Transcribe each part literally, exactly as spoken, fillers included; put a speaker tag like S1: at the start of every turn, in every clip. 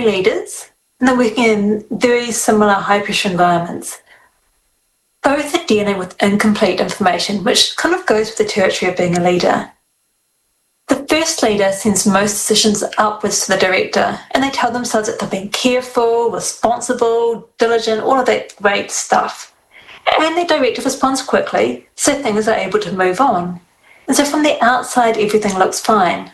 S1: two leaders, and they're working in very similar high-pressure environments. Both are dealing with incomplete information, which kind of goes with the territory of being a leader. The first leader sends most decisions upwards to the director, and they tell themselves that they're being careful, responsible, diligent, all of that great stuff. And the director responds quickly, so things are able to move on. And so from the outside, everything looks fine.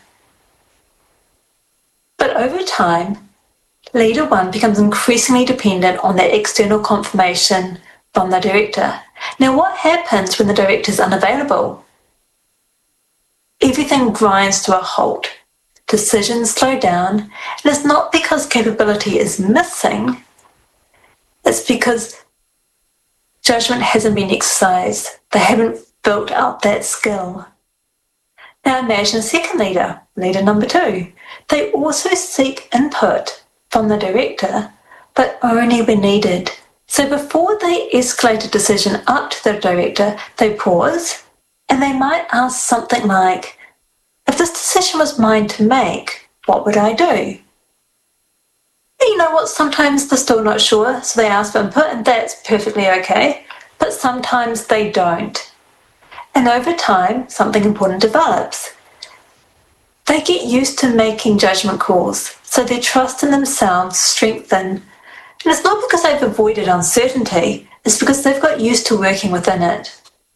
S1: But over time, leader one becomes increasingly dependent on that external confirmation from the director. Now, what happens when the director is unavailable? Everything grinds to a halt. Decisions slow down, and it's not because capability is missing, it's because judgment hasn't been exercised. They haven't built up that skill. Now imagine a second leader, leader number two. They also seek input from the director, but only when needed. So before they escalate a decision up to the director, they pause and they might ask something like, if this decision was mine to make, what would I do? You know what, sometimes they're still not sure, so they ask for input, and that's perfectly okay, but sometimes they don't. And over time, something important develops. They get used to making judgment calls, so their trust in themselves strengthens. And it's not because they've avoided uncertainty, it's because they've got used to working within it.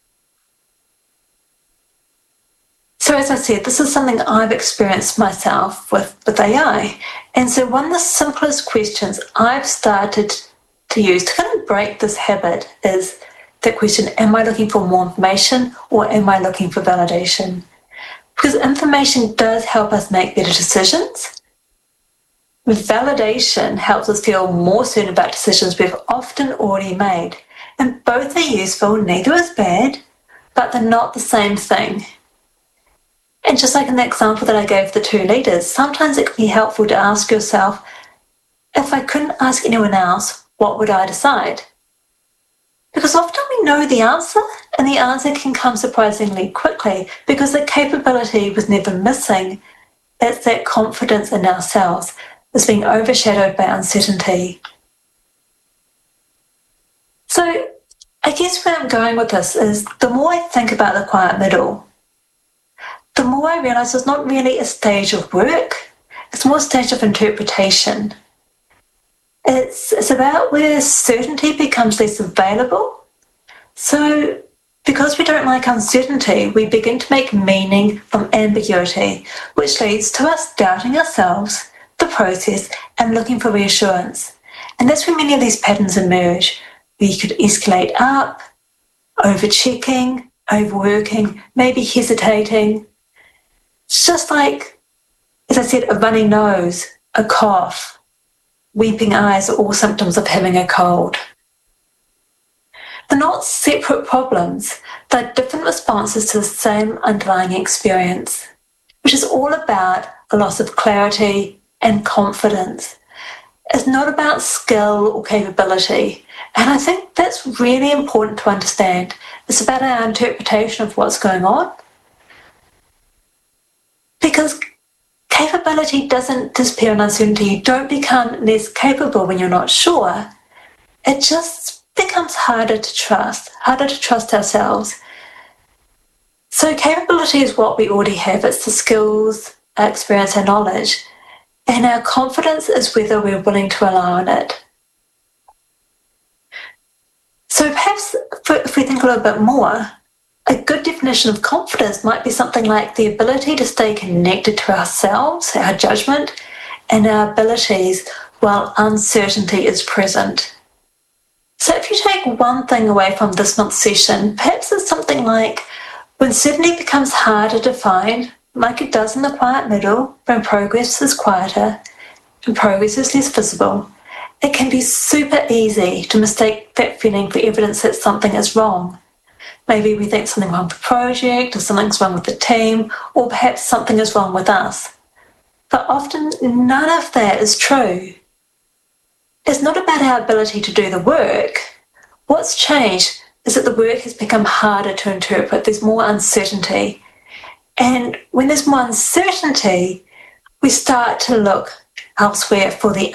S1: So as I said, this is something I've experienced myself with, with A I. And so one of the simplest questions I've started to use to kind of break this habit is that question, am I looking for more information or am I looking for validation? Because information does help us make better decisions. Validation helps us feel more certain about decisions we've often already made. And both are useful, neither is bad, but they're not the same thing. And just like in the example that I gave the two leaders, sometimes it can be helpful to ask yourself, if I couldn't ask anyone else, what would I decide? Because often we know the answer, and the answer can come surprisingly quickly because the capability was never missing. It's that confidence in ourselves that's being overshadowed by uncertainty. So I guess where I'm going with this is the more I think about the quiet middle, the more I realise it's not really a stage of work, it's more a stage of interpretation. It's, it's about where certainty becomes less available. So because we don't like uncertainty, we begin to make meaning from ambiguity, which leads to us doubting ourselves, the process, and looking for reassurance. And that's where many of these patterns emerge. We could escalate up, over-checking, overworking, maybe hesitating. It's just like, as I said, a runny nose, a cough, weeping eyes are all symptoms of having a cold. They're not separate problems, they're different responses to the same underlying experience, which is all about a loss of clarity and confidence. It's not about skill or capability, and I think that's really important to understand. It's about our interpretation of what's going on. Because capability doesn't disappear in uncertainty. You don't become less capable when you're not sure. It just becomes harder to trust, harder to trust ourselves. So capability is what we already have. It's the skills, our experience, our knowledge. And our confidence is whether we're willing to rely on it. So perhaps if we think a little bit more, a good definition of confidence might be something like the ability to stay connected to ourselves, our judgment, and our abilities while uncertainty is present. So if you take one thing away from this month's session, perhaps it's something like when certainty becomes harder to find, like it does in the quiet middle, when progress is quieter and progress is less visible, it can be super easy to mistake that feeling for evidence that something is wrong. Maybe we think something wrong with the project, or something's wrong with the team, or perhaps something is wrong with us. But often none of that is true. It's not about our ability to do the work. What's changed is that the work has become harder to interpret. There's more uncertainty. And when there's more uncertainty, we start to look elsewhere for the